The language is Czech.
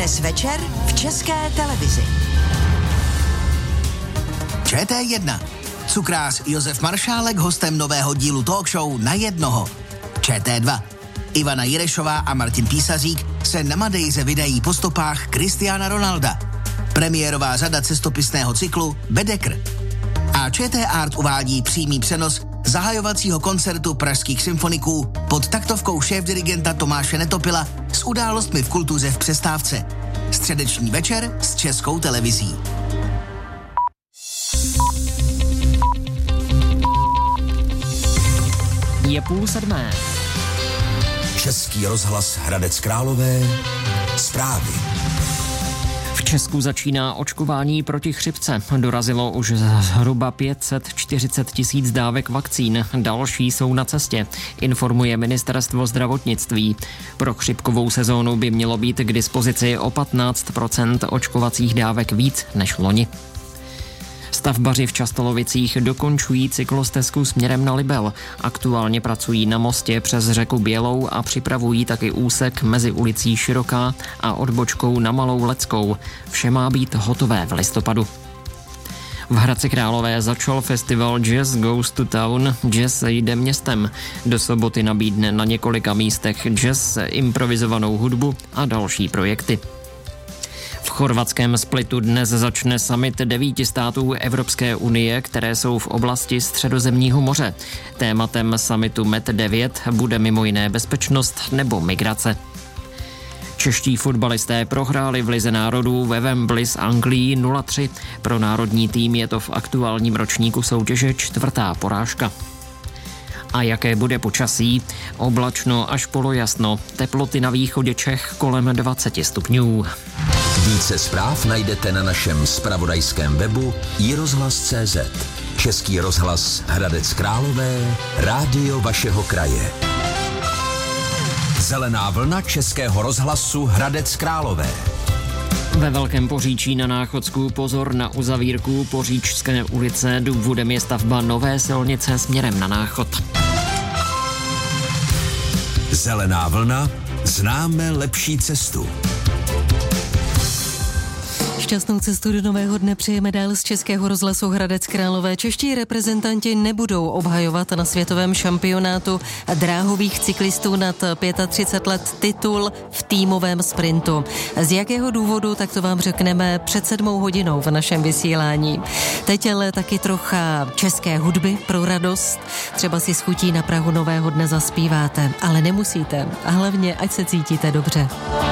Dnes večer v České televizi. ČT1. Cukrář Josef Maršálek hostem nového dílu talk show Na jednoho. ČT2. Ivana Jirešová a Martin Písařík se na Madejře vydají po stopách Cristiana Ronalda. Premiérová řada cestopisného cyklu Bedekr. A ČT Art uvádí přímý přenos zahajovacího koncertu pražských symfoniků pod taktovkou šéfdirigenta Tomáše Netopila s událostmi v kultuře v přestávce. Středeční večer s Českou televizí. Je 6:30. Český rozhlas Hradec Králové. Zprávy. V Česku začíná očkování proti chřipce. Dorazilo už zhruba 540 000 dávek vakcín. Další jsou na cestě, informuje Ministerstvo zdravotnictví. Pro chřipkovou sezónu by mělo být k dispozici o 15% očkovacích dávek víc než loni. Stavbaři v Častolovicích dokončují cyklostezku směrem na Libel. Aktuálně pracují na mostě přes řeku Bělou a připravují taky úsek mezi ulicí Široká a odbočkou na Malou Leckou. Vše má být hotové v listopadu. V Hradci Králové začal festival Jazz Goes to Town. Jazz jde městem. Do soboty nabídne na několika místech jazz, improvizovanou hudbu a další projekty. V chorvatském Splitu dnes začne summit 9 států Evropské unie, které jsou v oblasti Středozemního moře. Tématem summitu MED9 bude mimo jiné bezpečnost nebo migrace. Čeští fotbalisté prohráli v Lize národů ve Wembley s Anglií 0-3. Pro národní tým je to v aktuálním ročníku soutěže 4. porážka. A jaké bude počasí? Oblačno až polojasno. Teploty na východě Čech kolem 20 stupňů. Více zpráv najdete na našem zpravodajském webu iRozhlas.cz. Český rozhlas Hradec Králové, rádio vašeho kraje. Zelená vlna Českého rozhlasu Hradec Králové. Ve Velkém Poříčí na Náchodsku pozor na uzavírku Poříčské ulice. Důvodem je stavba nové silnice směrem na Náchod. Zelená vlna, známe lepší cestu. Šťastnou cestu do nového dne přejeme dál z Českého rozhlasu Hradec Králové. Čeští reprezentanti nebudou obhajovat na světovém šampionátu dráhových cyklistů nad 35 let titul v týmovém sprintu. Z jakého důvodu, tak to vám řekneme před 7 hodinou v našem vysílání. Teď ale taky trocha české hudby pro radost. Třeba si s chutí na prahu nového dne zaspíváte, ale nemusíte. A hlavně, ať se cítíte dobře.